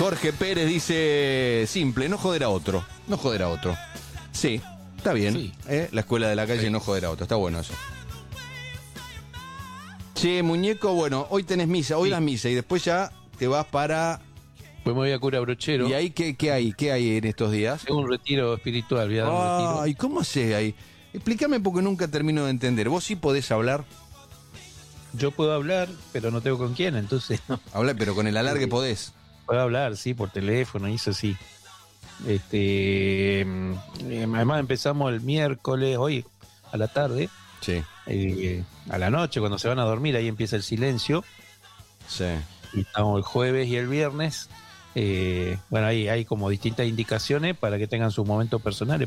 Jorge Pérez dice, simple, no joder a otro. No joder a otro. Sí, está bien. Sí. La escuela de la calle, Sí. no joder a otro. Está bueno eso. Che, muñeco, bueno, hoy tenés misa, hoy Sí. las misa y después ya te vas para... Pues me voy a Cura Brochero. ¿Y ahí qué hay? ¿Qué hay en estos días? Tengo un retiro espiritual, voy a dar un retiro. ¿Y cómo haces ahí? Explícame porque nunca termino de entender. ¿Vos sí podés hablar? Yo puedo hablar, pero no tengo con quién, entonces no. Hablar, pero con el alargue podés. Puedo hablar, sí, por teléfono, y eso sí. Además empezamos el miércoles, hoy a la tarde, Sí, a la noche, cuando se van a dormir, ahí empieza el silencio. sí. Y estamos el jueves y el viernes. Bueno, ahí hay como distintas indicaciones para que tengan sus momentos personales.